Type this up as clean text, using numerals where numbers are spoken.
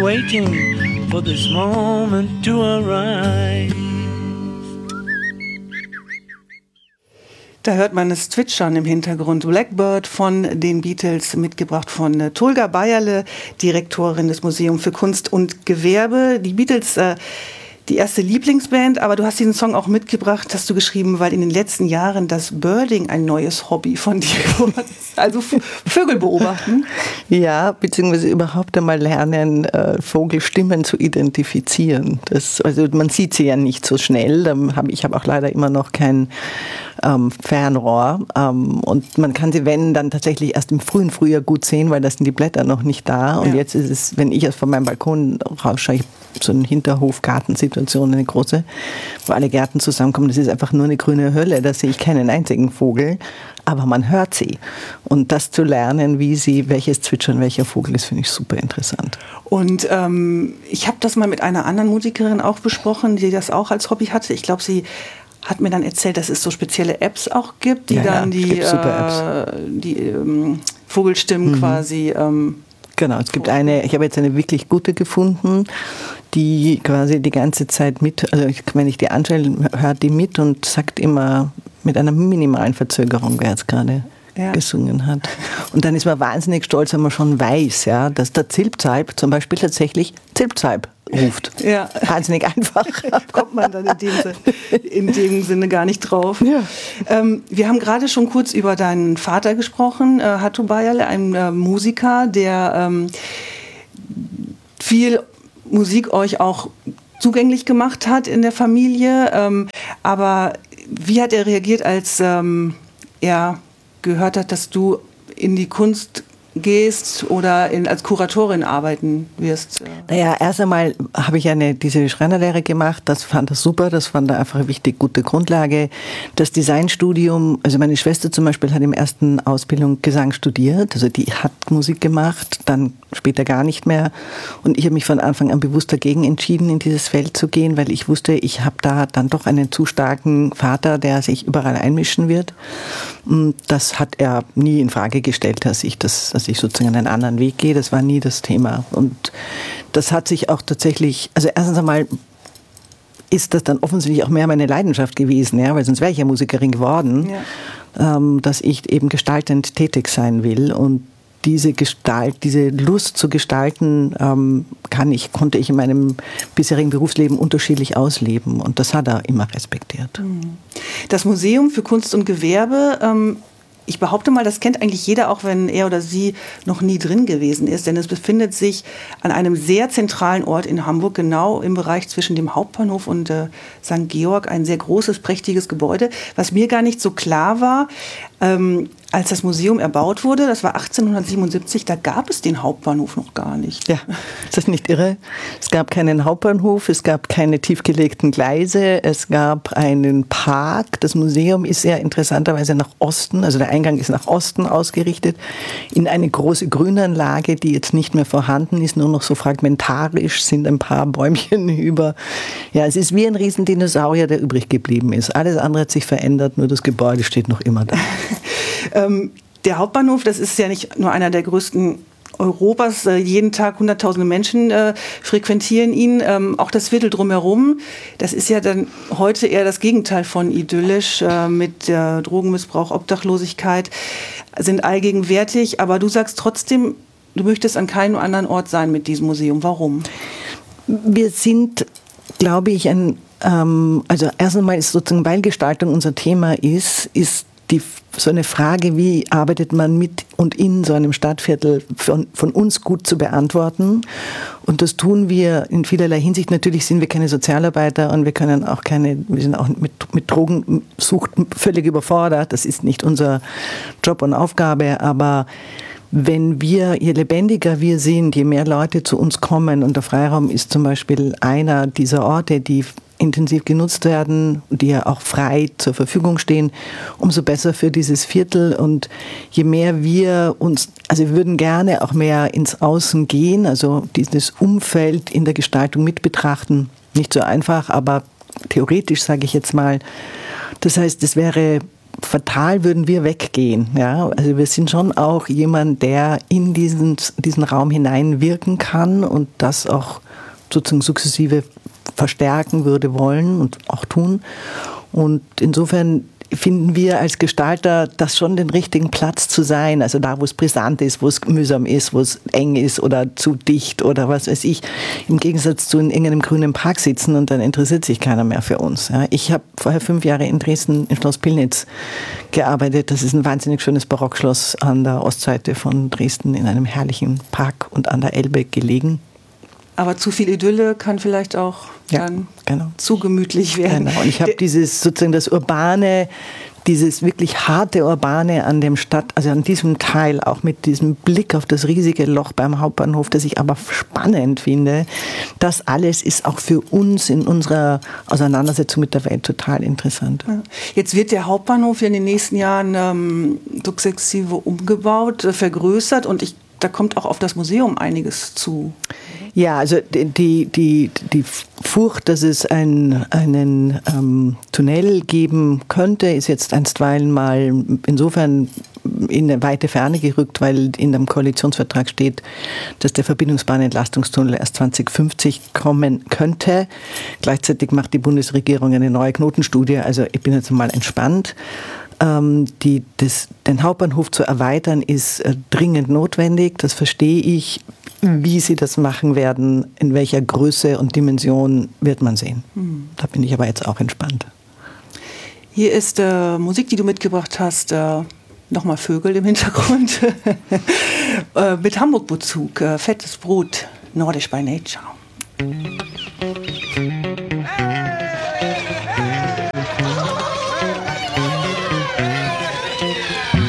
waiting for this moment to arise. Da hört man das Zwitschern im Hintergrund. Blackbird von den Beatles, mitgebracht von Tolga Bayerle, Direktorin des Museums für Kunst und Gewerbe. Die Beatles, die erste Lieblingsband, aber du hast diesen Song auch mitgebracht, hast du geschrieben, weil in den letzten Jahren das Birding ein neues Hobby von dir wurde. Also Vögel beobachten. Ja, beziehungsweise überhaupt einmal lernen, Vogelstimmen zu identifizieren. Also man sieht sie ja nicht so schnell. Ich habe auch leider immer noch kein Fernrohr. Und man kann sie, wenn, dann tatsächlich erst im frühen Frühjahr gut sehen, weil da sind die Blätter noch nicht da. Und jetzt ist es, wenn ich erst von meinem Balkon rausschaue, ich so eine Hinterhof-Gartensituation, eine große, wo alle Gärten zusammenkommen. Das ist einfach nur eine grüne Hölle. Da sehe ich keinen einzigen Vogel. Aber man hört sie. Und das zu lernen, welches Zwitschern welcher Vogel ist, finde ich super interessant. Und ich habe das mal mit einer anderen Musikerin auch besprochen, die das auch als Hobby hatte. Ich glaube, sie hat mir dann erzählt, dass es so spezielle Apps auch gibt, die dann die Vogelstimmen quasi... Genau, es gibt ich habe jetzt eine wirklich gute gefunden, die quasi die ganze Zeit wenn ich die anschaue, hört die mit und sagt immer mit einer minimalen Verzögerung, wer jetzt gerade gesungen hat. Und dann ist man wahnsinnig stolz, wenn man schon weiß, ja, dass der Zilpzalp zum Beispiel tatsächlich Zilpzalp ruft. Ja. Wahnsinnig einfach. Kommt man dann in dem Sinne gar nicht drauf. Ja. Wir haben gerade schon kurz über deinen Vater gesprochen, Hatto Bayerle, ein Musiker, der viel Musik euch auch zugänglich gemacht hat in der Familie. Aber wie hat er reagiert, als er gehört hat, dass du in die Kunst gehst oder als Kuratorin arbeiten wirst? Naja, erst einmal habe ich diese Schreinerlehre gemacht, das fand er super, das fand er einfach eine wichtig, gute Grundlage. Das Designstudium, also meine Schwester zum Beispiel hat im ersten Ausbildung Gesang studiert, also die hat Musik gemacht, dann später gar nicht mehr. Und ich habe mich von Anfang an bewusst dagegen entschieden, in dieses Feld zu gehen, weil ich wusste, ich habe da dann doch einen zu starken Vater, der sich überall einmischen wird. Und das hat er nie in Frage gestellt, dass ich sozusagen einen anderen Weg gehe. Das war nie das Thema. Und das hat sich auch tatsächlich, also erstens einmal ist das dann offensichtlich auch mehr meine Leidenschaft gewesen, ja, weil sonst wäre ich ja Musikerin geworden, dass ich eben gestaltend tätig sein will. Und diese Lust zu gestalten, konnte ich in meinem bisherigen Berufsleben unterschiedlich ausleben. Und das hat er immer respektiert. Das Museum für Kunst und Gewerbe, ich behaupte mal, das kennt eigentlich jeder, auch wenn er oder sie noch nie drin gewesen ist. Denn es befindet sich an einem sehr zentralen Ort in Hamburg, genau im Bereich zwischen dem Hauptbahnhof und St. Georg. Ein sehr großes, prächtiges Gebäude. Was mir gar nicht so klar war, als das Museum erbaut wurde, das war 1877, da gab es den Hauptbahnhof noch gar nicht. Ja, ist das nicht irre? Es gab keinen Hauptbahnhof, es gab keine tiefgelegten Gleise, es gab einen Park. Das Museum ist ja interessanterweise nach Osten, also der Eingang ist nach Osten ausgerichtet, in eine große Grünanlage, die jetzt nicht mehr vorhanden ist, nur noch so fragmentarisch, sind ein paar Bäumchen über. Ja, es ist wie ein Riesendinosaurier, der übrig geblieben ist. Alles andere hat sich verändert, nur das Gebäude steht noch immer da. Der Hauptbahnhof, das ist ja nicht nur einer der größten Europas. Jeden Tag hunderttausende Menschen frequentieren ihn. Auch das Viertel drumherum, das ist ja dann heute eher das Gegenteil von idyllisch, mit Drogenmissbrauch, Obdachlosigkeit, sind allgegenwärtig. Aber du sagst trotzdem, du möchtest an keinem anderen Ort sein mit diesem Museum. Warum? Wir sind, glaube ich, also erst einmal ist sozusagen, weil Gestaltung unser Thema ist so eine Frage, wie arbeitet man mit und in so einem Stadtviertel von uns gut zu beantworten. Und das tun wir in vielerlei Hinsicht. Natürlich sind wir keine Sozialarbeiter und wir sind auch mit Drogensucht völlig überfordert. Das ist nicht unser Job und Aufgabe, aber je lebendiger wir sind, je mehr Leute zu uns kommen, und der Freiraum ist zum Beispiel einer dieser Orte, die intensiv genutzt werden, die ja auch frei zur Verfügung stehen, umso besser für dieses Viertel. Und je mehr wir würden gerne auch mehr ins Außen gehen, also dieses Umfeld in der Gestaltung mit betrachten. Nicht so einfach, aber theoretisch, sage ich jetzt mal. Das heißt, es wäre fatal würden wir weggehen. Ja? Also wir sind schon auch jemand, der in diesen Raum hineinwirken kann und das auch sozusagen sukzessive verstärken würde wollen und auch tun. Und insofern finden wir als Gestalter das schon den richtigen Platz zu sein. Also da, wo es brisant ist, wo es mühsam ist, wo es eng ist oder zu dicht oder was weiß ich. Im Gegensatz zu in irgendeinem grünen Park sitzen und dann interessiert sich keiner mehr für uns. Ja, ich habe vorher 5 Jahre in Dresden im Schloss Pillnitz gearbeitet. Das ist ein wahnsinnig schönes Barockschloss an der Ostseite von Dresden in einem herrlichen Park und an der Elbe gelegen. Aber zu viel Idylle kann vielleicht auch dann zu gemütlich werden. Genau. Und ich habe dieses sozusagen das Urbane, dieses wirklich harte Urbane an dem also an diesem Teil, auch mit diesem Blick auf das riesige Loch beim Hauptbahnhof, das ich aber spannend finde. Das alles ist auch für uns in unserer Auseinandersetzung mit der Welt total interessant. Ja. Jetzt wird der Hauptbahnhof in den nächsten Jahren sukzessive umgebaut, vergrößert und da kommt auch auf das Museum einiges zu. Ja, also die Furcht, dass es einen Tunnel geben könnte, ist jetzt einstweilen mal insofern in eine weite Ferne gerückt, weil in dem Koalitionsvertrag steht, dass der Verbindungsbahnentlastungstunnel erst 2050 kommen könnte. Gleichzeitig macht die Bundesregierung eine neue Knotenstudie, also ich bin jetzt mal entspannt. Den Hauptbahnhof zu erweitern ist dringend notwendig, das verstehe ich. Wie sie das machen werden, in welcher Größe und Dimension, wird man sehen. Da bin ich aber jetzt auch entspannt. Hier ist Musik, die du mitgebracht hast, nochmal Vögel im Hintergrund, mit Hamburg-Bezug, fettes Brot, Nordisch by Nature.